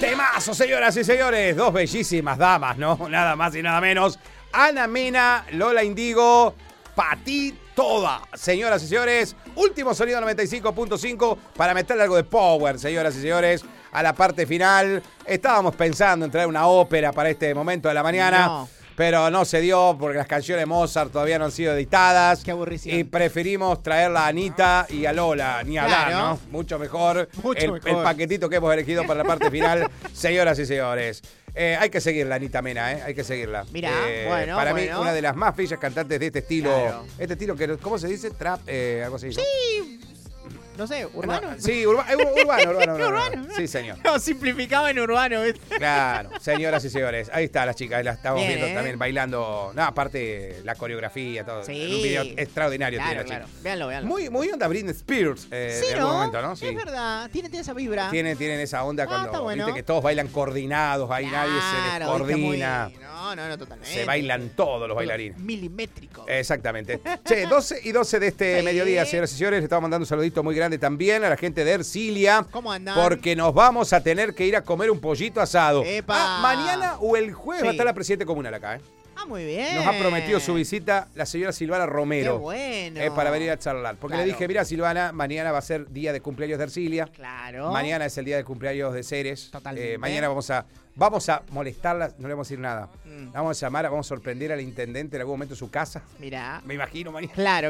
Temazo, señoras y señores. Dos bellísimas damas, ¿no? Nada más y nada menos. Ana Mena, Lola Indigo, Pati Toda. Señoras y señores, último sonido 95.5 para meterle algo de power, señoras y señores, a la parte final. Estábamos pensando en traer una ópera para este momento de la mañana. No. Pero no se dio porque las canciones de Mozart todavía no han sido editadas. Qué aburrición. Y preferimos traerla a Anita y a Lola. Ni hablar, claro, ¿no? Mucho mejor. El paquetito que hemos elegido para la parte final. Señoras y señores. Hay que seguirla, Anita Mena, Hay que seguirla. Mirá, bueno. Para mí, una de las más bellas cantantes de este estilo. Claro. Este estilo que, ¿cómo se dice? Trap, algo así. Sí. No sé, ¿urbano? No, sí, urbano. Sí, señor. No, simplificado en urbano. Claro, señoras y señores. Ahí está las chicas, las estamos viendo también bailando. No, aparte la coreografía, todo. Sí. Un video extraordinario tiene la chica. Véanlo. Muy onda Britney Spears sí, en algún momento, ¿no? Sí. Es verdad, tiene esa vibra. Tienen esa onda cuando viste que todos bailan coordinados, ahí nadie se les coordina. No, totalmente. Se bailan todos los bailarines. Milimétricos. Exactamente. Che, 12:12 de este mediodía, señoras y señores. Le estamos mandando un saludito muy grande también a la gente de Ercilia. ¿Cómo andan? Porque nos vamos a tener que ir a comer un pollito asado. ¡Epa! Mañana o el jueves va a estar la presidente comunal acá, muy bien. Nos ha prometido su visita la señora Silvana Romero. Qué bueno. Para venir a charlar. Porque le dije, mira, Silvana, mañana va a ser día de cumpleaños de Ercilia. Claro. Mañana es el día de cumpleaños de Ceres. Totalmente. Mañana vamos a molestarla, no le vamos a decir nada. Vamos a llamar, vamos a sorprender al intendente en algún momento en su casa. Mirá. Me imagino mañana. Claro.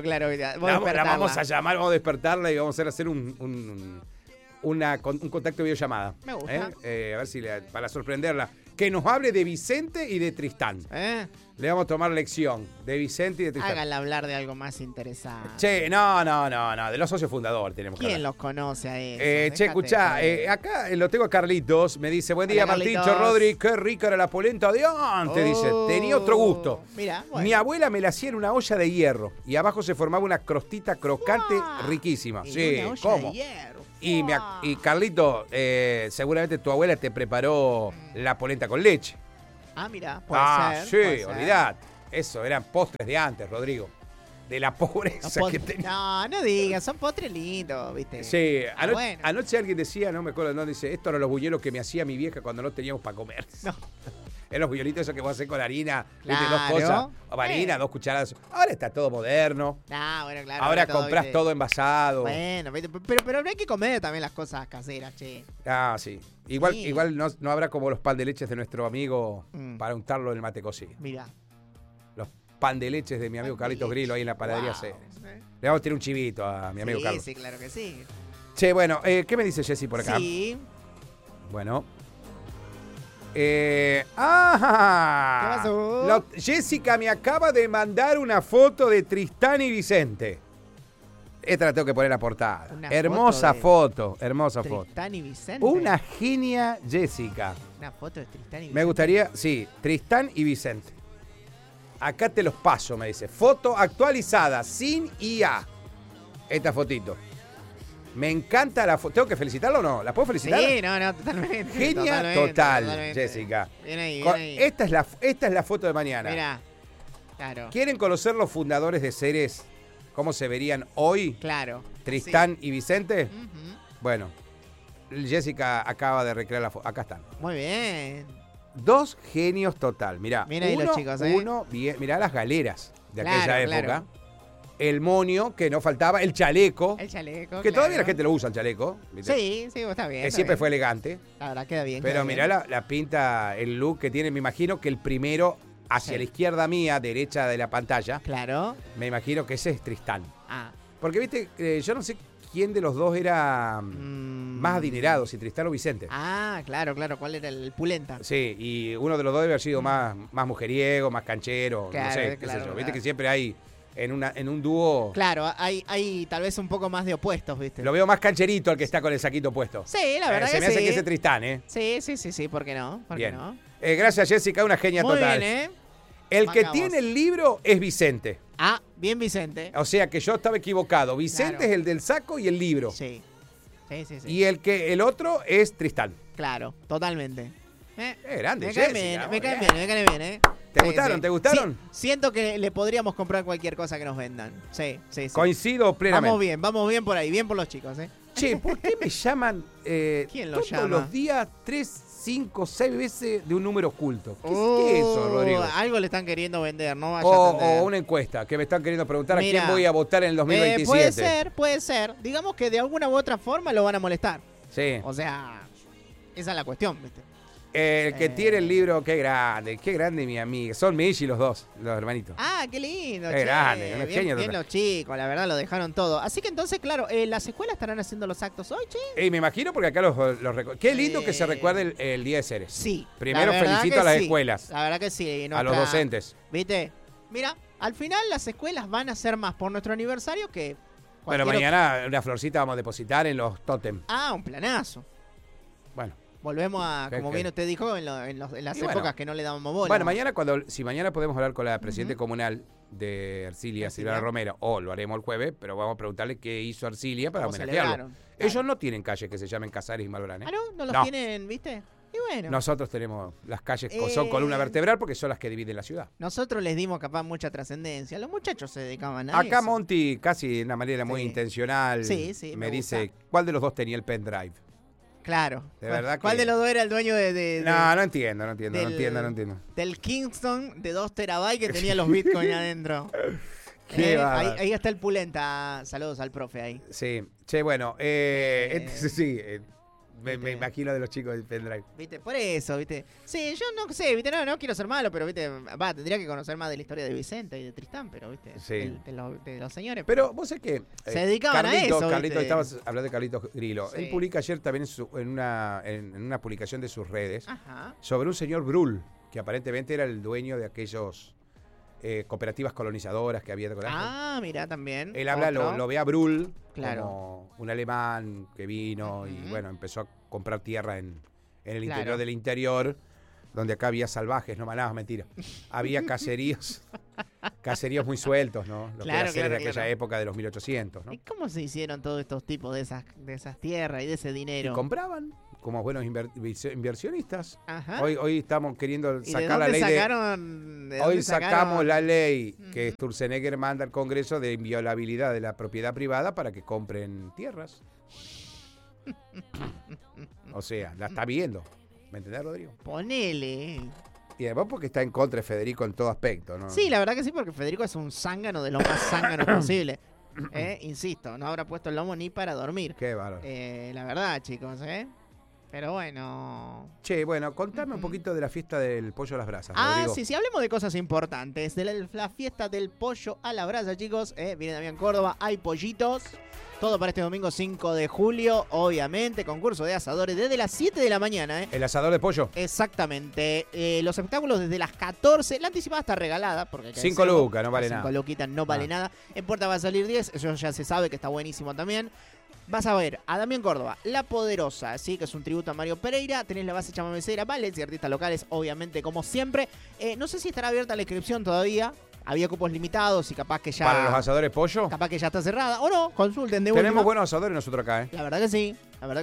La vamos a llamar, vamos a despertarla y vamos a hacer un contacto de videollamada. Me gusta. A ver si para sorprenderla. Que nos hable de Vicente y de Tristán. Le vamos a tomar lección de Vicente y de Tristán. Háganla hablar de algo más interesante. Che, no. De los socios fundadores tenemos que hablar. ¿Quién los conoce a ellos? Che, escuchá, acá lo tengo a Carlitos. Me dice, buen día, Martincho, Rodri. Qué rica era la polenta de antes, dice. Tenía otro gusto. Mirá, bueno. Mi abuela me la hacía en una olla de hierro. Y abajo se formaba una crostita crocante riquísima. Sí, ¿cómo? De hierro. Y Carlito, seguramente tu abuela te preparó la polenta con leche. Mira, puede ser. Sí, olvidate. Eso, eran postres de antes, Rodrigo. De la pobreza que tenía. No digas, son postres lindos, ¿viste? Sí, anoche alguien decía, no me acuerdo, no, dice, estos eran los buñuelos que me hacía mi vieja cuando no teníamos para comer. No. Eran los buñuelitos esos que vos hacer con harina, ¿viste? Dos cosas. Harina, 2 cucharadas. Ahora está todo moderno. Bueno, claro. Ahora compras todo envasado. Bueno, pero hay que comer también las cosas caseras, che. Sí. Igual no habrá como los pan de leches de nuestro amigo para untarlo en el mate cocido. Mirá. Los pan de leches de mi amigo Carlitos Grillo ahí en la panadería Ceres. Le vamos a tirar un chivito a mi amigo Carlos. Sí, claro que sí. Che, bueno, ¿qué me dice Jessy por acá? Sí. Bueno. ¿Qué pasó? Jessica me acaba de mandar una foto de Tristán y Vicente. Esta la tengo que poner a portada. Hermosa foto. Tristán y Vicente. Una genia, Jessica. Una foto de Tristán y Vicente. Me gustaría, sí, Tristán y Vicente. Acá te los paso, me dice. Foto actualizada, sin IA. Esta fotito. Me encanta la foto. ¿Tengo que felicitarla o no? ¿La puedo felicitar? Sí, no, totalmente. Genia total, Jessica. Bien ahí. Esta es la foto de mañana. Mirá, claro. ¿Quieren conocer los fundadores de Ceres? ¿Cómo se verían hoy? Claro. Tristán y Vicente. Bueno, Jessica acaba de recrear la foto. Acá están. Muy bien. 2 genios total. Mirá, ahí los chicos, mirá las galeras de aquella época. Claro. El moño, que no faltaba, el chaleco. Que todavía la gente lo usa, el chaleco. ¿Viste? Sí, está bien. Que siempre fue elegante. La verdad, queda bien. Pero mirá la pinta, el look que tiene. Me imagino que el primero, hacia la izquierda mía, derecha de la pantalla. Claro. Me imagino que ese es Tristán. Porque, viste, yo no sé quién de los dos era más adinerado, si Tristán o Vicente. Claro. ¿Cuál era el pulenta? Sí, y uno de los dos debe haber sido más mujeriego, más canchero. Claro, no sé, qué sé yo. Viste que siempre hay... En un dúo... Claro, hay tal vez un poco más de opuestos, ¿viste? Lo veo más cancherito al que está con el saquito puesto. Sí, la verdad que sí. Se me hace que ese Tristán, ¿eh? Sí, ¿por qué no? Bien. Gracias, Jessica, una genia total. Muy bien, El que tiene el libro es Vicente. Bien Vicente. O sea que yo estaba equivocado. Vicente es el del saco y el libro. Sí. Y el otro es Tristán. Claro, totalmente. Grande, me Jessica. me caen bien, ¿eh? ¿Te gustaron? Sí, siento que le podríamos comprar cualquier cosa que nos vendan. Sí. Coincido plenamente. Vamos bien por ahí, bien por los chicos, ¿eh? Che, ¿por qué me llaman ¿Quién lo todos llama? los días 3, 5, 6 veces de un número oculto? ¿Qué es eso, Rodrigo? Algo le están queriendo vender, no vaya a atender. O una encuesta que me están queriendo preguntar Mira, a quién voy a votar en el 2027. Puede ser. Digamos que de alguna u otra forma lo van a molestar. Sí. O sea, esa es la cuestión, ¿viste? El que tiene el libro, qué grande mi amiga. Son Michi los dos, los hermanitos. Ah, qué lindo. Qué grande, un genio bien total. los chicos, la verdad lo dejaron todo. Así que entonces, claro, las escuelas estarán haciendo los actos hoy, che. Y me imagino porque acá qué lindo que se recuerde el Día de Ceres. Sí. Primero la verdad felicito que a las sí. escuelas, La verdad que sí. a los docentes. ¿Viste? Mira, al final las escuelas van a hacer más por nuestro aniversario que Bueno, cualquier mañana una florcita vamos a depositar en los tótem. Ah, un planazo. Bueno. Volvemos a, como bien usted dijo, en las Y épocas bueno. que no le dábamos bola. Bueno, si mañana podemos hablar con la presidenta comunal de Arcilia, Silvana Romero, o lo haremos el jueves, pero vamos a preguntarle qué hizo Arcilia para ¿Cómo homenajearlo. celebraron? Ellos Claro. no tienen calles que se llamen Casares y Malbrán, ¿eh? Ah, no los No. tienen, ¿viste? Y bueno. Nosotros tenemos las calles que son columna vertebral porque son las que dividen la ciudad. Nosotros les dimos capaz mucha trascendencia. Los muchachos se dedicaban a Acá eso. Monty, casi de una manera muy Sí. intencional, Sí, me me dice, gusta. ¿cuál de los dos tenía el pendrive? Claro. De verdad ¿Cuál que- de los dos era el dueño No entiendo. del Kingston de 2 terabytes que tenía los bitcoins adentro? Qué bárbaro. ahí está el Pulenta. Saludos al profe ahí. Sí, che, bueno, me imagino de los chicos del pendrive. ¿Viste? Por eso, ¿viste? Sí, yo no sé, ¿viste? No quiero ser malo, pero, ¿viste? Tendría que conocer más de la historia de Vicente y de Tristán, pero, ¿viste? Sí. De los señores. Pero vos sabés que Se dedicaban a eso, Carlitos, ¿viste? estabas hablando de Carlitos Grillo. Sí. Él publica ayer también en una publicación de sus redes Ajá. sobre un señor Brul, que aparentemente era el dueño de aquellos cooperativas colonizadoras que había. ¿Te acordás? Ah, mira, también. Él habla, Otro. lo ve a Brul Claro. como un alemán que vino y Ujú. bueno, empezó a comprar tierra en el interior Claro. del interior, donde acá había salvajes, no manabas, mentira. Había caseríos muy sueltos, ¿no? Lo que Claro, era hacer claro, de aquella claro. época de los 1800, ¿no? ¿Y cómo se hicieron todos estos tipos de esas tierras y de ese Y dinero? compraban como buenos inversionistas. Ajá. Hoy estamos queriendo ¿Y de sacar la dónde ley sacaron? ¿De Hoy dónde sacamos sacaron? la ley que Ujú. Sturzenegger manda al Congreso de inviolabilidad de la propiedad privada para que compren tierras. O sea, la está viendo. ¿Me entendés, Rodrigo? Ponele. Y además porque está en contra de Federico en todo aspecto, ¿no? Sí, la verdad que sí, porque Federico es un zángano de lo más zángano posible. Insisto, no habrá puesto el lomo ni para dormir. Qué bárbaro. La verdad, chicos, Pero bueno. Che, bueno, contame un Ujú. poquito de la fiesta del pollo a las brasas, Ah, Rodrigo. sí, hablemos de cosas importantes. De la fiesta del pollo a la brasa, chicos. Viene Damián Córdoba, hay pollitos. Todo para este domingo 5 de julio, obviamente. Concurso de asadores desde las 7 de la mañana, El asador de pollo. Exactamente. Los espectáculos desde las 14. La anticipada está regalada. Porque hay que 5 decirlo. lucas, no vale 5 nada. luquitas no vale Ah. nada. En puerta va a salir 10. Eso ya se sabe que está buenísimo también. Vas a ver a Damián Córdoba, La Poderosa, ¿sí? Que es un tributo a Mario Pereira. Tenés la base chamamecera, ballets y artistas locales, obviamente, como siempre. No sé si estará abierta la inscripción todavía. Había cupos limitados y capaz que ya. Para los asadores pollo. Capaz que ya está cerrada. O no, consulten de Tenemos última. buenos asadores nosotros acá, La verdad que sí,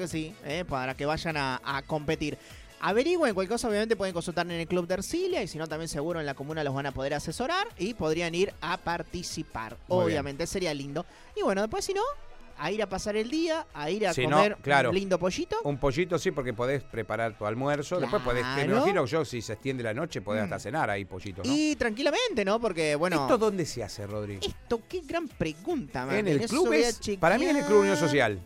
para que vayan a competir. Averigüen cualquier cosa, obviamente pueden consultar en el Club de Ercilia y si no también seguro en la comuna los van a poder asesorar y podrían ir a participar. Muy Obviamente sería lindo. Y bueno, después si no, a ir a pasar el día, a ir a Si no, comer claro. un lindo pollito. Un pollito sí, porque podés preparar tu almuerzo. Después podés, que me Claro. imagino yo, si se extiende la noche, podés hasta cenar ahí pollito, ¿no? Y tranquilamente, ¿no? Porque bueno, ¿Esto dónde se hace, Rodrigo? esto qué gran pregunta, man. En el Eso club voy a es, para mí en el Club Unión Social.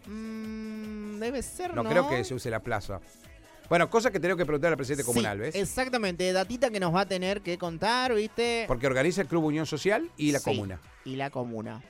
Debe ser, No creo que se use la plaza. Bueno, cosa que tengo que preguntar al presidente comunal, Sí, ¿ves? Exactamente, datita que nos va a tener que contar, ¿viste? Porque organiza el Club Unión Social y la Sí, comuna. Y la comuna.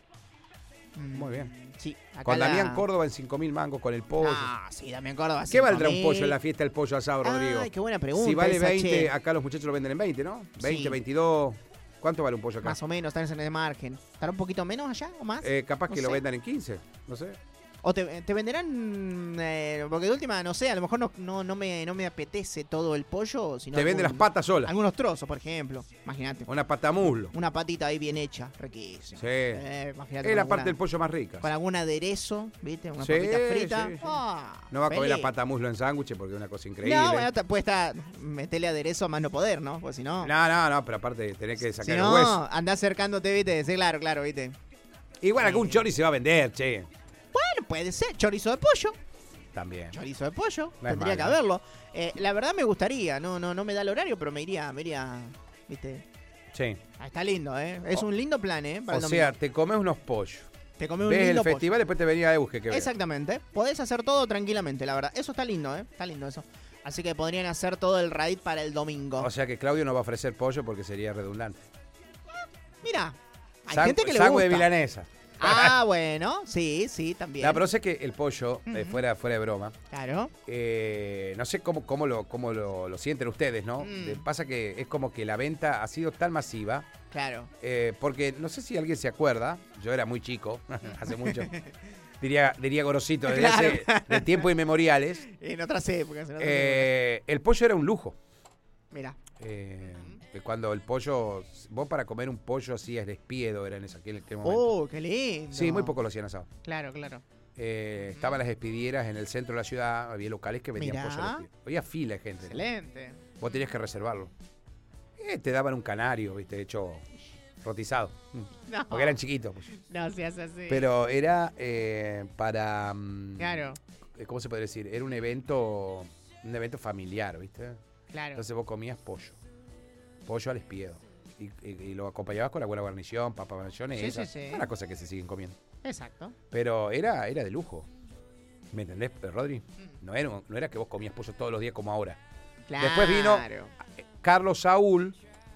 Muy bien. Sí, acá Con la- Damián Córdoba en 5.000 mangos, con el pollo. Ah, sí, Damián Córdoba. ¿Qué valdrá un 5.000. pollo en la fiesta del pollo asado, Rodrigo? Ay, qué buena pregunta. Si vale esa, 20, che. acá los muchachos lo venden en 20, ¿no? 20, Sí. 22. ¿Cuánto vale un pollo acá? Más o menos, están en ese margen. ¿Estará un poquito menos allá o más? Capaz No que lo sé. vendan en 15, no sé. O te venderán, porque de última, no sé, a lo mejor no me apetece todo el pollo, sino Te venden las patas solas. algunos trozos, por ejemplo. Imagínate. Una pata muslo. Una patita ahí bien hecha, riquísima. Sí. Imagínate Es la con parte alguna- del pollo más rica. Con algún aderezo, ¿viste? Una Sí, papita frita. sí, sí. Ah, No va a comer la feliz. pata muslo en sándwich porque es una cosa increíble. No, bueno, puede estar, metele aderezo a más no poder, ¿no? Pues si no. No, pero aparte tenés que Si sacar el no, hueso. andá acercándote, ¿viste? Sí, claro, ¿viste? Igual algún chori se va a vender, che. Bueno, puede ser. Chorizo de pollo. También. Chorizo de pollo. No es Tendría que malo. haberlo. La verdad me gustaría. No me da el horario, pero me iría, ¿viste? Sí. Está lindo, ¿eh? Es un lindo plan, ¿eh? Para O el sea, domingo. te comes unos pollos. Te comes un Ves lindo el festival, después te venía a Euge que veas. Exactamente. Podés hacer todo tranquilamente, la verdad. Eso está lindo, ¿eh? Está lindo eso. Así que podrían hacer todo el raid para el domingo. O sea que Claudio no va a ofrecer pollo porque sería redundante. Mira, hay Sang- gente que le Sangüe gusta. de milanesa. Ah, bueno. Sí, también. No, pero sé que el pollo, Ujú. fuera de broma, Claro. no sé cómo lo sienten ustedes, ¿no? Pasa que es como que la venta ha sido tan masiva, Claro. porque no sé si alguien se acuerda, yo era muy chico, hace mucho, diría Gorosito, desde hace de tiempos inmemoriales, En otras épocas. el pollo era un lujo. Mira. Que cuando el pollo, vos para comer un pollo así al espiedo era en aquel momento. Oh, qué lindo. Sí, muy poco lo hacían asado. Claro. Estaban las expidieras en el centro de la ciudad, había locales que vendían Mirá. pollo al espiedo. Había fila de gente. Excelente. Vos tenías que reservarlo. Te daban un canario, viste, hecho rotizado. No. Porque eran chiquitos. Pues. No seas así. Pero era para... Claro, ¿Cómo se puede decir? Era un evento familiar, ¿viste? claro. Entonces vos comías pollo al espiedo. Y lo acompañabas con la buena guarnición, papa mayonesa. Sí. Una cosa que se siguen comiendo. Exacto. Pero era de lujo. ¿Me entendés, Rodri? No era que vos comías pollo todos los días como ahora. Claro. Después vino Carlos Saúl.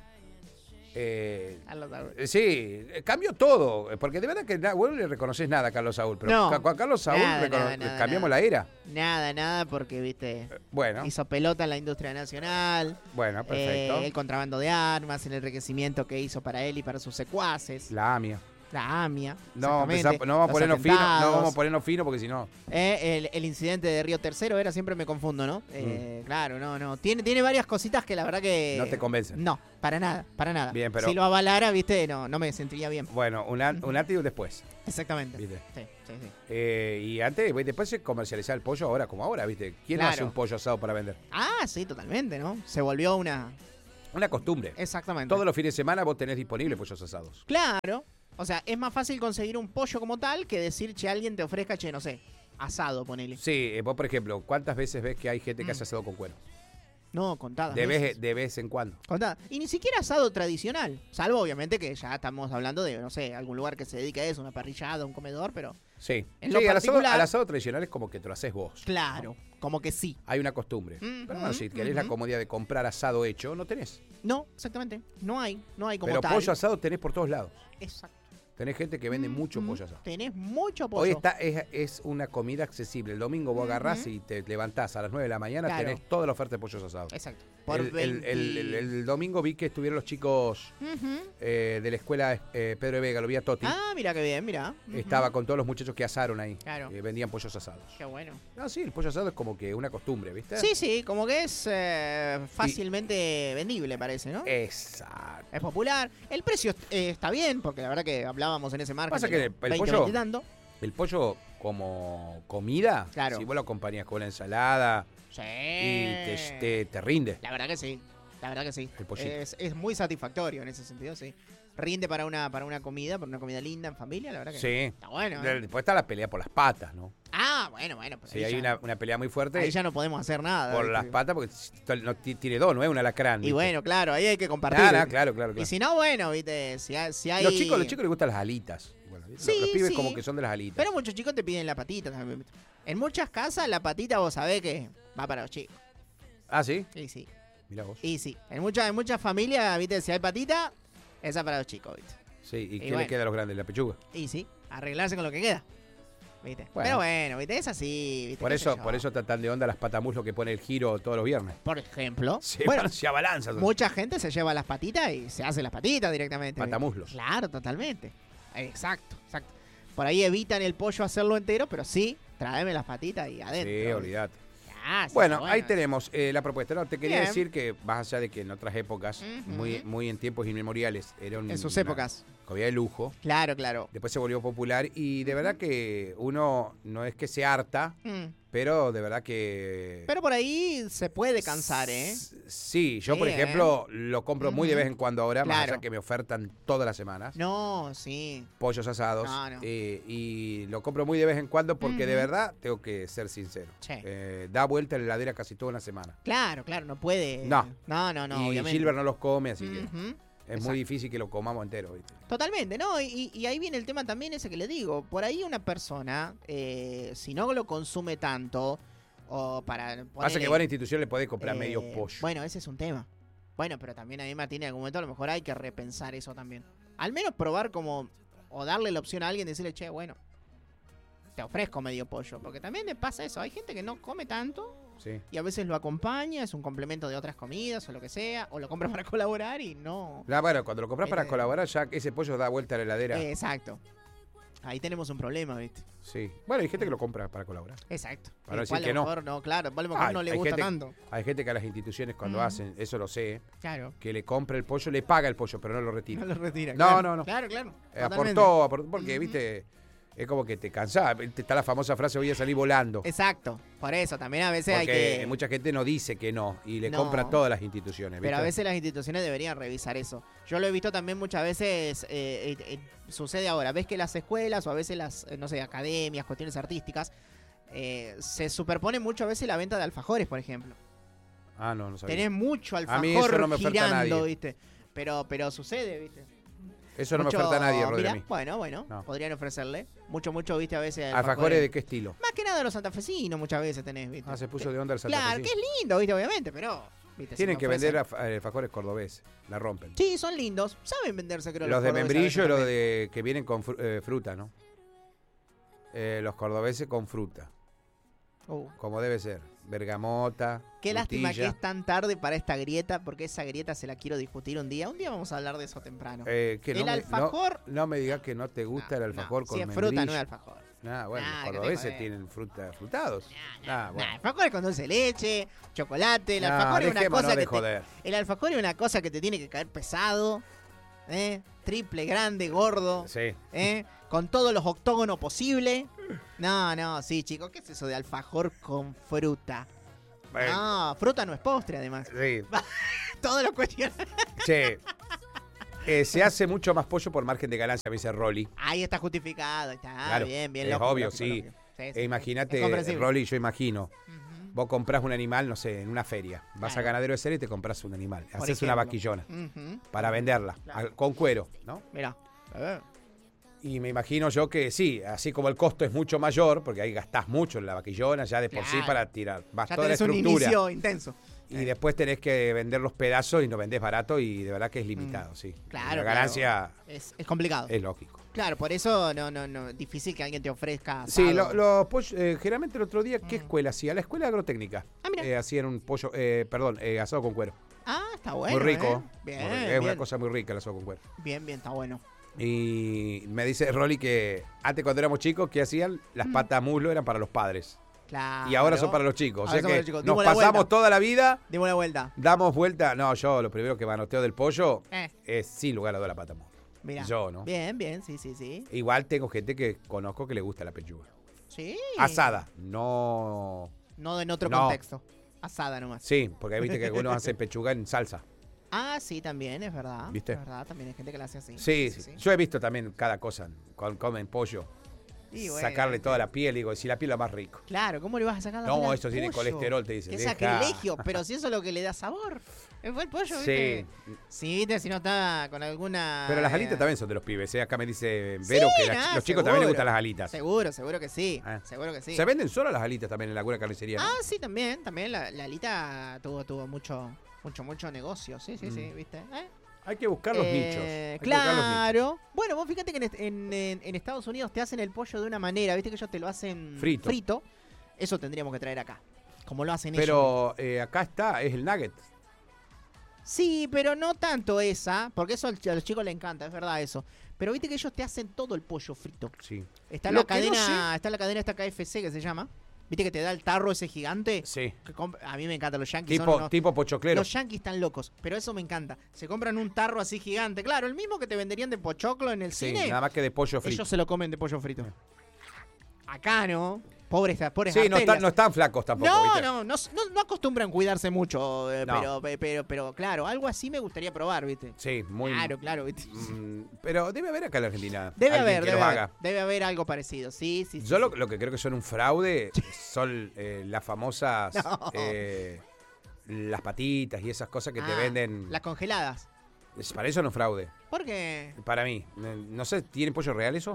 Carlos Saúl. Sí, cambió todo. Porque de verdad que vos no le reconoces nada a Carlos Saúl. Pero No. a Carlos Saúl Nada, cambiamos nada. la era. Nada, porque, viste, Bueno, hizo pelota en la industria nacional. perfecto. El contrabando de armas, el enriquecimiento que hizo para él y para sus secuaces. La AMIA. La AMIA. No, exactamente, no vamos a los ponernos fino, atentados. no vamos a ponernos fino porque si no. El incidente de Río Tercero era, siempre me confundo, ¿no? Claro, no. Tiene varias cositas que la verdad que... No te convencen. No, para nada. Bien, pero- Si lo avalara, viste, no me sentiría bien. Bueno, un antes y un después. Exactamente. ¿Viste? Sí. Y antes, después se comercializaba el pollo ahora como ahora, ¿viste? ¿Quién no Claro. hace un pollo asado para vender? Ah, sí, totalmente, ¿no? Se volvió una... Una costumbre. Exactamente. Todos los fines de semana vos tenés disponible pollos asados. Claro. O sea, es más fácil conseguir un pollo como tal que decir, che, alguien te ofrezca, che, no sé, asado, ponele. Sí, vos por ejemplo, ¿cuántas veces ves que hay gente que hace asado con cuero? No, contadas De veces. vez en cuando. Contadas. Y ni siquiera asado tradicional. Salvo, obviamente, que ya estamos hablando de, no sé, algún lugar que se dedique a eso, una parrillada, un comedor, pero... Sí. En lo Sí, particular- al asado tradicional es como que te lo haces vos. Claro, como que sí. Hay una costumbre. Ujú, Pero bueno, si querés la comodidad de comprar asado hecho, no tenés. No, exactamente. No hay como Pero tal. pollo asado tenés por todos lados. Exacto. Tenés gente que vende mucho pollo asado. Tenés mucho pollo. Hoy es una comida accesible. El domingo vos agarrás y te levantás a las 9 de la mañana, Claro. tenés toda la oferta de pollos asados. Exacto. Por El domingo vi que estuvieron los chicos de la escuela Pedro de Vega, lo vi a Toti. Ah, mira qué bien, mira. Estaba con todos los muchachos que asaron ahí. Claro. Vendían pollos asados. Qué bueno. No, sí, el pollo asado es como que una costumbre, ¿viste? Sí, como que es fácilmente vendible, parece, ¿no? Exacto. Es popular. El precio está bien, porque la verdad que hablábamos en ese margen. Pasa de que los el 20, pollo- 20 y tanto. El pollo como comida, Claro. si vos lo acompañás con una ensalada Sí. y te rinde. La verdad que sí. La verdad que sí. El pollito. Es muy satisfactorio en ese sentido, sí. Rinde para una comida, para una comida linda en familia, la verdad que Sí. está bueno. ¿eh? Después está la pelea por las patas, ¿no? Ah, bueno. Pero Sí, ahí hay ya- una pelea muy fuerte ahí ya no podemos hacer nada. por ¿viste? las patas porque tiene dos, no es un alacrán. Y ¿viste? bueno, claro, ahí hay que compartir. Claro. Y si no, bueno, viste, si hay... Los chicos les gustan las alitas. Bueno, Sí, los pibes sí. como que son de las alitas. Pero muchos chicos te piden la patita también. ¿viste? En muchas casas la patita vos sabés que va para los chicos. Ah, ¿sí? Y sí. Mirá vos. Y sí. En muchas familias, viste, si hay patita, esa es para los chicos, viste. Sí, ¿y qué bueno. le queda a los grandes? La pechuga. Y sí, arreglarse con lo que queda. ¿Viste? Bueno. Pero bueno, ¿viste? Es así, ¿viste? Por ¿Qué sé eso, yo? por eso está tan de onda las patamuslo que pone el giro todos los viernes. Por ejemplo. Se, bueno, se abalanza. mucha gente se lleva las patitas y se hace las patitas directamente. ¿viste? Patamuslos. Claro, totalmente. Exacto. Por ahí evitan el pollo hacerlo entero, pero sí, tráeme las patitas y adentro. Sí, olvídate. Ah, sí, Bueno, está ahí tenemos la propuesta. No, te quería Bien. decir que, más allá de que en otras épocas, Ujú. muy en tiempos inmemoriales, era En sus épocas. comida de lujo. Claro, claro. Después se volvió popular y de verdad que uno no es que se harta, pero de verdad que... Pero por ahí se puede cansar, ¿eh? Sí, yo Sí, por ejemplo lo compro muy de vez en cuando ahora, más Claro. allá que me ofertan todas las semanas. No, sí. Pollos asados. No. Y lo compro muy de vez en cuando porque de verdad tengo que ser sincero. Sí. Da vuelta en la heladera casi toda una semana. Claro, no puede. No. No, Y obviamente. Gilbert no los come, así que Ujú. es Exacto. muy difícil que lo comamos entero, ¿viste? Totalmente, ¿no? Y ahí viene el tema también ese que le digo. Por ahí una persona, si no lo consume tanto, o para... Pasa ponerle, que buena institución le podés comprar medio pollo. Bueno, ese es un tema. Bueno, pero también ahí Martín en algún momento a lo mejor hay que repensar eso también. Al menos probar como, o darle la opción a alguien, decirle, che, bueno, te ofrezco medio pollo. Porque también le pasa eso, hay gente que no come tanto Sí. y a veces lo acompaña, es un complemento de otras comidas o lo que sea, o lo compra para colaborar y no... Bueno, cuando lo compras para Este- colaborar, ya ese pollo da vuelta a la heladera. Exacto. Ahí tenemos un problema, ¿viste? Sí. Bueno, hay gente que lo compra para colaborar. Exacto. Para decir Igual que a lo no. mejor no, claro, igual a lo mejor no le Hay gusta gente, tanto. hay gente que a las instituciones cuando hacen, eso lo sé, Claro. que le compra el pollo, le paga el pollo, pero no lo retira. No lo retira. No, claro. no, no. Claro. Aportó, porque, viste, es como que te cansás. Está la famosa frase, voy a salir volando. Exacto. Por eso también a veces hay Porque que... mucha gente no dice que no y le No. compra a todas las instituciones. ¿viste? Pero a veces las instituciones deberían revisar eso. Yo lo he visto también muchas veces, sucede ahora, ves que las escuelas o a veces las, no sé, academias, cuestiones artísticas, se superpone mucho a veces la venta de alfajores, por ejemplo. Ah, no sabía. Tenés mucho A mí eso alfajor no me oferta girando, nadie. ¿viste? Pero sucede, ¿viste? Eso no Mucho- me oferta nadie, Rodri, a mirá, mí. bueno, No. podrían ofrecerle. Mucho, viste, a veces. ¿Alfajores de qué estilo? Más que nada los santafesinos muchas veces tenés, ¿viste? Ah, se puso de onda el Claro, santafesino. que es lindo, ¿viste? Obviamente, pero. ¿viste? Tienen Si que me ofrecen- vender alfajores cordobeses. La rompen. Sí, son lindos. Saben venderse, creo. Los de cordobeses a membrillo y veces los también. de que vienen con fruta, ¿no? Los cordobeses con fruta, como debe ser. Bergamota. Qué lástima que frutilla. es tan tarde para esta grieta, porque esa grieta se la quiero discutir un día. Un día vamos a hablar de eso temprano. Que El alfajor- No me digas que no te gusta el alfajor con si es membrillo. fruta, no es alfajor. Bueno, Nah, los que te cordobeses jodés. tienen frutados. Bueno. Nah, alfajor es con dulce de leche, chocolate. El No, alfajor es una dejémonos cosa de que joder. el alfajor es una cosa que te tiene que caer pesado, triple, grande, gordo, Sí. con todos los octógonos posibles. No, sí, chicos, ¿qué es eso de alfajor con fruta? No, fruta no es postre, además. Sí. Todo lo cuestionan. Che. Se hace mucho más pollo por margen de ganancia, me dice Rolly. Ahí está justificado, está Claro, bien, es lógico, obvio, lógico, sí. lógico. Sí, E imagínate, es comprensible. Rolly, yo imagino. Ujú. Vos comprás un animal, no sé, en una feria. Vas a Claro. Ganadero de Cera y te compras un animal. Por Haces una ejemplo. vaquillona Ujú. para venderla, Claro. con cuero, ¿no? Mirá. A ver. Y me imagino yo que sí, así como el costo es mucho mayor, porque ahí gastás mucho en la vaquillona ya de por sí Claro. para tirar. Vas Ya toda la tenés un estructura. inicio intenso. Y después tenés que vender los pedazos y no vendés barato y de verdad que es limitado, sí. Claro, La ganancia Es complicado. es lógico. Claro, por eso no, difícil que alguien te ofrezca. Sí, asado. los pollos, generalmente el otro día, ¿qué escuela hacía? La escuela agrotécnica. Ah, mira. Hacían un pollo, asado con cuero. Ah, está bueno. muy rico. Bien, Muy rico. Es bien. una cosa muy rica el asado con cuero. Bien, está bueno. Y me dice Rolly que antes cuando éramos chicos, ¿qué hacían? Las patas muslo eran para los padres. Claro. Y ahora son para los chicos. O Ahora sea son para que los chicos. nos Dimos la pasamos vuelta. toda la vida, Dimos la vuelta. damos vuelta. No, yo lo primero que manoteo del pollo Eh. es sin lugar a dudas la pata muslo. Mira. Yo, ¿no? Bien, sí. Igual tengo gente que conozco que le gusta la pechuga. Sí. Asada, no... No en otro No. contexto. Asada nomás. Sí, porque viste que algunos hacen pechuga en salsa. Ah, sí, también, es verdad. ¿Viste? Es verdad, también hay gente que la hace así. Sí. Yo he visto también cada cosa, cuando comen pollo, Y bueno, sacarle toda la piel, digo, si la piel es más rico. Claro, ¿cómo le vas a sacar la No, piel al eso tiene pollo? colesterol, te dicen. Qué Deja. sacrilegio, pero si eso es lo que le da sabor. Fue el pollo, ¿viste? Sí, Sí, ¿viste? Si no está con alguna... pero las alitas también son de los pibes, ¿eh? Acá me dice Vero que no, los chicos también les seguro. gustan las alitas. Seguro que sí. Seguro que sí. Se venden solo las alitas también en la cura carnicería, ¿no? Ah, sí, también la alita tuvo mucho negocio. Sí, ¿viste? Hay que buscar los nichos. Hay que buscar los nichos. Claro. Bueno, vos fíjate que en Estados Unidos te hacen el pollo de una manera, ¿viste? Que ellos te lo hacen Frito. Eso tendríamos que traer acá. Como lo hacen ellos. Pero acá está, es el nugget. Sí, pero no tanto esa, porque eso a los chicos les encanta, es verdad eso. Pero viste que ellos te hacen todo el pollo frito. Sí. Está Lo la que no cadena, está la cadena esta KFC que se llama. ¿Viste que te da el tarro ese gigante? Sí. A mí me encantan los yankees. Son unos- Tipo pochoclero. Los yankees están locos, pero eso me encanta. Se compran un tarro así gigante. Claro, el mismo que te venderían de pochoclo en el Sí, cine. nada más que de pollo frito. Ellos se lo comen de pollo frito. Acá, ¿no? Pobres Sí, arterias. no están flacos tampoco. No, ¿viste? no acostumbran cuidarse mucho, No. pero claro, algo así me gustaría probar, ¿viste? Sí, muy. Claro, ¿viste? Pero debe haber acá en la Argentina. Debe alguien haber, que los haga. debe haber algo parecido, sí. Yo lo que creo que son un fraude son las famosas No. las patitas y esas cosas que te Ah, venden. Las congeladas. Para eso no es fraude. ¿Por qué? Para mí. No sé, ¿tienen pollo real eso?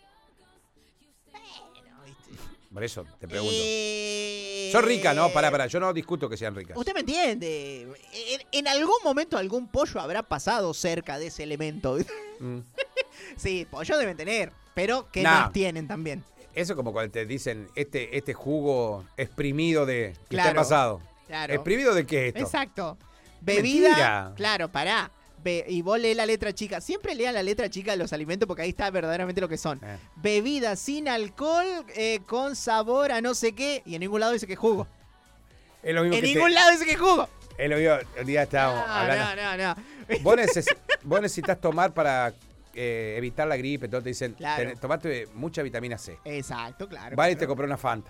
Bueno, ¿viste? Por eso te pregunto. Eh, Son ricas, ¿no? Pará, yo no discuto que sean ricas. Usted me entiende. En algún momento algún pollo habrá pasado cerca de ese elemento. Mm. Sí, pollo deben tener, pero ¿qué Nah. más tienen también? Eso como cuando te dicen este jugo exprimido de... ¿Qué Claro, está pasado? Claro. ¿Exprimido de qué es esto? Exacto. Mentira. Bebida. Claro, pará. Y vos lees la letra chica. Siempre lean la letra chica de los alimentos porque ahí está verdaderamente lo que son. Bebida sin alcohol, con sabor a no sé qué. Y en ningún lado dice que es jugo. Es lo mismo En que ningún lado dice que es jugo. Es lo mismo, el día estábamos hablando. No. Vos necesitas tomar para evitar la gripe, todo te dicen, Claro. tomate mucha vitamina C. Exacto, claro. Vale, te claro. compré una Fanta.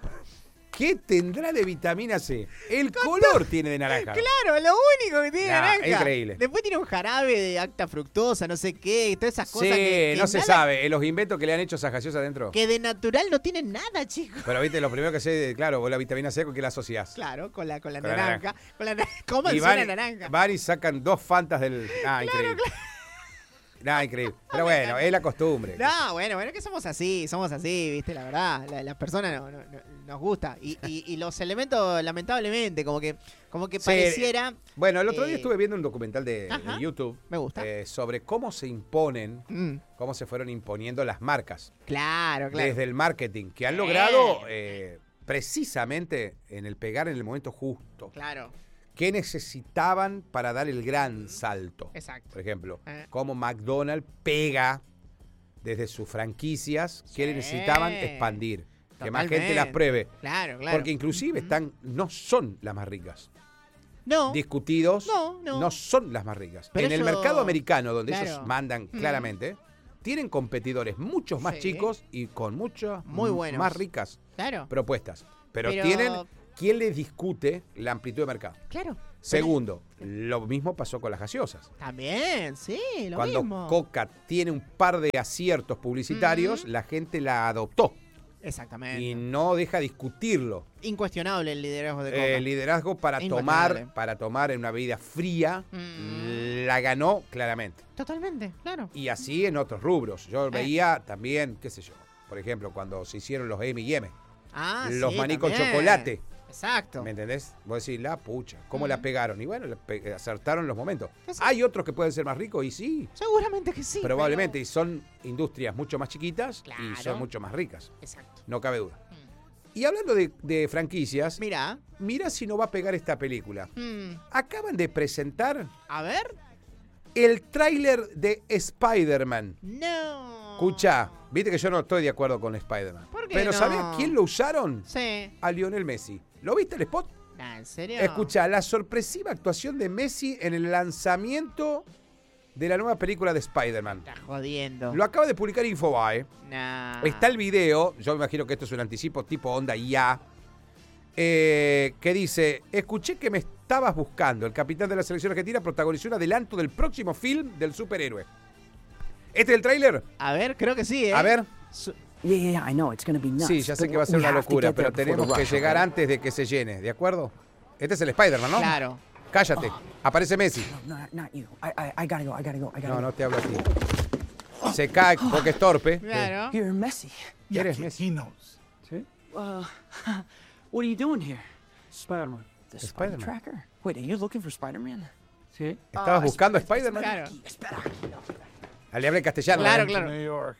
¿Qué tendrá de vitamina C? El color tiene de naranja. Claro, lo único que tiene Nah, naranja. increíble. Después tiene un jarabe de acta fructosa, no sé qué, todas esas cosas Sí, que no se nada- sabe. Los inventos que le han hecho esas gaseosas adentro. Que de natural no tienen nada, chicos. Pero viste, lo primero que sé, claro, vos la vitamina C, ¿con qué la asociás? Claro, con la Con la naranja. Con la ¿Cómo Y suena la naranja? van y sacan 2 Fantas del... Ah, increíble. Nada, increíble. Pero bueno, es la costumbre. No, bueno, que somos así, viste, la verdad. Las personas nos gusta. Y los elementos, lamentablemente, como que Sí. pareciera. Bueno, el otro día Eh, estuve viendo un documental de ajá. YouTube Me gusta. sobre cómo se imponen, Mm, cómo se fueron imponiendo las marcas claro. desde el marketing, que han logrado precisamente en el pegar en el momento justo. Claro, ¿Qué necesitaban para dar el gran salto? exacto. Por ejemplo, Eh. cómo McDonald's pega desde sus franquicias, que le necesitaban expandir, que más gente Totalmente. las pruebe. Claro. Porque inclusive no son las más ricas. No, Discutidos, No. no son las más ricas. Pero en el eso- mercado americano, donde claro. ellos mandan claramente, tienen competidores muchos más Sí. chicos y con muchas Muy buenos. más ricas claro. propuestas. Pero Pero- tienen quien les discute la amplitud de mercado. Claro. Segundo, lo mismo pasó con las gaseosas. También, sí, lo Cuando mismo. Coca tiene un par de aciertos publicitarios, la gente la adoptó Exactamente. y no deja discutirlo. Incuestionable el liderazgo de Coca. El liderazgo para Incuestionable. tomar en una bebida fría la ganó claramente. Totalmente, claro. Y así en otros rubros. Yo veía también, qué sé yo, por ejemplo, cuando se hicieron los M&M, los Sí, maní con también. chocolate. Exacto. ¿Me entendés? Vos decís, la pucha, ¿cómo la pegaron? Y bueno, acertaron los momentos. Exacto. Hay otros que pueden ser más ricos y sí, Seguramente que sí. probablemente. pero- Y son industrias mucho más chiquitas y Claro. son mucho más ricas. Exacto. No cabe duda. Y hablando de franquicias, Mira. mira si no va a pegar esta película. mm, Acaban de presentar A ver. el tráiler de Spider-Man. No. Escucha, viste que yo no estoy de acuerdo con Spider-Man. ¿Por qué Pero no? ¿sabés a quién lo usaron? Sí. A Lionel Messi. ¿Lo viste el spot? Nah, ¿en serio? Escucha, la sorpresiva actuación de Messi en el lanzamiento de la nueva película de Spider-Man. Está jodiendo. Lo acaba de publicar Infobae. Nah. Está el video, yo me imagino que esto es un anticipo tipo onda ya, que dice, escuché que me estabas buscando. El capitán de la selección argentina protagonizó un adelanto del próximo film del superhéroe. ¿Este es el tráiler? A ver, creo que sí, ¿eh? A ver. Yeah, I know, it's gonna be nuts. Sí, ya sé but que va a ser we una have to locura, get there pero before tenemos the que rush, llegar okay? antes de que se llene, ¿de acuerdo? Este es el Spider-Man, ¿no? Claro. Cállate, aparece Messi. No, not you. I gotta go. I gotta go. No, no te hablo a ti. Se cae porque es torpe. Claro. You're messy. ¿Eres Messi? He knows. ¿Sí? What are you doing here? Spider-Man. The Spider-Man. Spider Tracker? Wait, are you looking for Spider-Man? Sí. ¿Estabas buscando a Spider-Man? Claro. Le hablé castellano. Claro, ¿eh? claro. New York.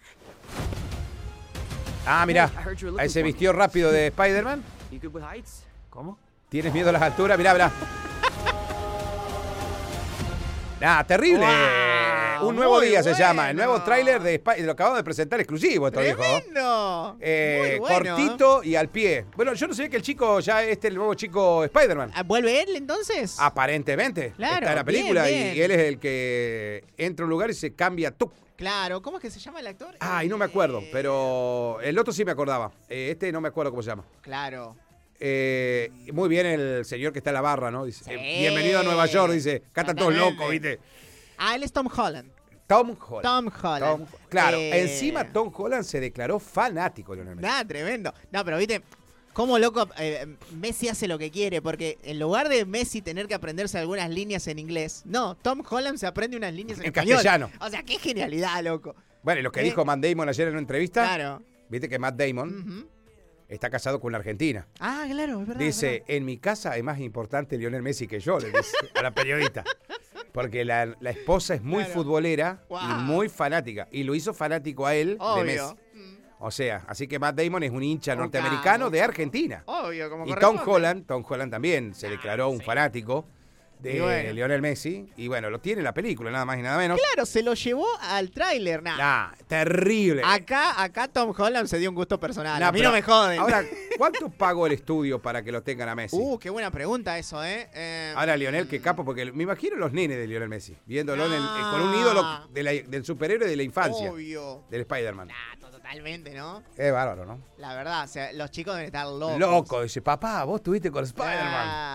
Ah, mirá. I heard you were Ahí looking se for me. vistió rápido de Spider-Man. You good with heights? ¿Cómo? ¿Tienes miedo a las alturas? Mirá, mirá. Terrible. Wow. Un nuevo muy día se bueno. llama. El nuevo tráiler lo acabamos de presentar exclusivo, esto viejo. ¡Tremendo! Muy bueno. Cortito y al pie. Bueno, yo no sabía que el chico ya el nuevo chico Spider-Man. ¿Vuelve él entonces? Aparentemente. Claro, Está en la bien, película bien. y él es el que entra a un lugar y se cambia. ¡Tuc! Claro, ¿cómo es que se llama el actor? Ay, no me acuerdo, pero el otro sí me acordaba. Este no me acuerdo cómo se llama. Claro. Muy bien el señor que está en la barra, ¿no? Dice, Sí. bienvenido a Nueva York, dice. Acá están todos Totalmente. locos, ¿viste? Ah, él es Tom Holland. Tom Holland. Tom Holland. Claro, encima Tom Holland se declaró fanático de Lionel Messi. Nada, tremendo. No, pero viste, cómo loco Messi hace lo que quiere, porque en lugar de Messi tener que aprenderse algunas líneas en inglés, no, Tom Holland se aprende unas líneas en español. castellano. O sea, qué genialidad, loco. Bueno, y lo que dijo Matt Damon ayer en una entrevista, Claro. viste que Matt Damon Ujú. está casado con una argentina. Ah, claro, es verdad. Dice, es verdad. en mi casa es más importante Lionel Messi que yo, le dice a la periodista. Porque la esposa es muy Claro. futbolera Wow. y muy fanática. Y lo hizo fanático a él de Messi. Obvio. O sea, así que Matt Damon es un hincha Un norteamericano capo. de Argentina. Obvio, como Y Tom corresponde. Holland también se declaró un sí. fanático de Y bueno. Lionel Messi. Y bueno, lo tiene en la película, nada más y nada menos. Claro, se lo llevó al tráiler, nada. Terrible. Acá Tom Holland se dio un gusto personal. Nah, a mí pero no me joden. Ahora, ¿cuánto pagó el estudio para que lo tengan a Messi? Qué buena pregunta eso, ¿eh? Ahora Lionel, qué capo, porque me imagino los nenes de Lionel Messi, viéndolo Ah. con un ídolo del superhéroe de la infancia, Obvio. del Spider-Man. Totalmente, ¿no? Es bárbaro, ¿no? La verdad, o sea, los chicos deben estar locos. Loco, dice, papá, vos estuviste con Spider-Man.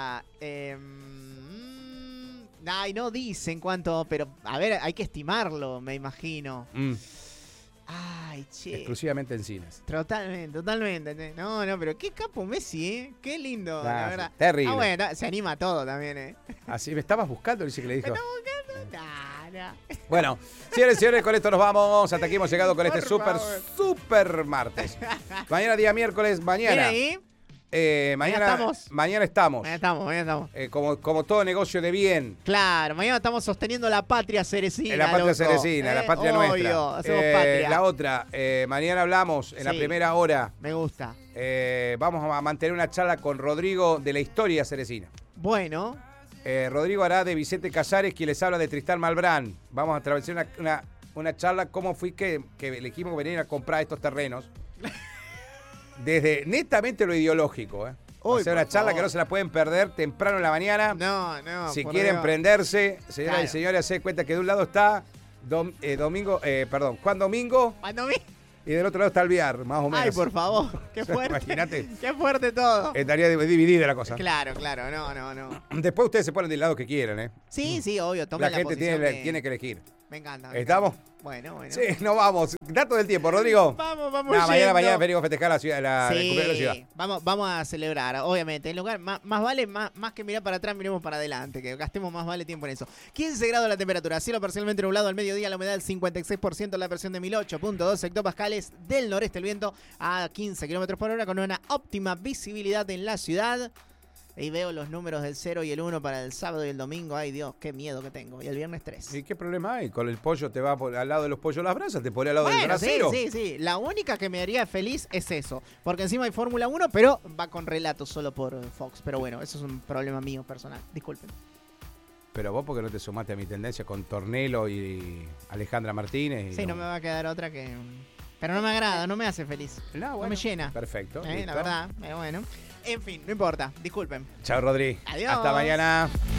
Ay, no dicen cuánto, pero a ver, hay que estimarlo, me imagino. Ay, che. Exclusivamente en cines. Totalmente. No, pero qué capo Messi, ¿eh? Qué lindo, la Ah, verdad. sí, terrible. Ah, bueno, se anima a todo también, ¿eh? Así, me estabas buscando, dice que le dijo. No. Bueno, señores y señores, con esto nos vamos. Hasta aquí hemos llegado con este Por favor. super martes. Mañana día miércoles, mañana. ahí? Mañana estamos. Mañana estamos. Mañana estamos. Como todo negocio de bien. Claro, mañana estamos sosteniendo la patria cerecina. En la patria loco. cerecina, la patria Obvio, nuestra. hacemos patria. La otra, mañana hablamos en la Sí. primera hora. Me gusta. Vamos a mantener una charla con Rodrigo de la historia cerecina. Bueno, Rodrigo hará de Vicente Casares, quien les habla de Tristán Malbrán. Vamos a atravesar una charla, cómo fui que elegimos venir a comprar estos terrenos. Desde netamente lo ideológico. O Uy, sea, por una charla favor. que no se la pueden perder temprano en la mañana. no. Si por quieren Dios. prenderse, señoras y Claro. señores, se den cuenta que de un lado está Juan Domingo Cuando vi- y del otro lado está Alvear, más o menos. Ay, por favor. Qué fuerte. Imagínate. Qué fuerte todo. Estaría dividida la cosa. Claro, no. Después ustedes se ponen del lado que quieran, ¿eh? Sí, obvio. Tomen La la gente posición tiene que elegir. Me encanta. ¿Estamos? Bueno. Sí, nos vamos. Dato del tiempo, Rodrigo. Vamos Nah, yendo. mañana venimos a festejar la ciudad, el cumpleaños de la ciudad. Vamos a celebrar, obviamente. En lugar, más vale, más que mirar para atrás, miremos para adelante, que gastemos más vale tiempo en eso. 15 grados la temperatura, cielo parcialmente nublado al mediodía, la humedad del 56%, la presión de 1008.2 hectopascales, del noreste el viento a 15 kilómetros por hora, con una óptima visibilidad en la ciudad. Y veo los números del 0 y el 1 para el sábado y el domingo. Ay, Dios, qué miedo que tengo. Y el viernes 3. ¿Y qué problema hay? Con el pollo te va al lado de los pollos las brasas, te pone al lado del Bueno, sí, brasero. sí. La única que me haría feliz es eso. Porque encima hay Fórmula 1, pero va con relatos solo por Fox. Pero bueno, eso es un problema mío personal. Disculpen. Pero vos, ¿por qué no te sumaste a mi tendencia con Tornelo y Alejandra Martínez? Sí, no me va a quedar otra que... Pero no me agrada, no me hace feliz. No, No me llena. Perfecto. La listo. verdad, pero bueno. En fin, no importa. Disculpen. Chao, Rodri. Adiós. Hasta mañana.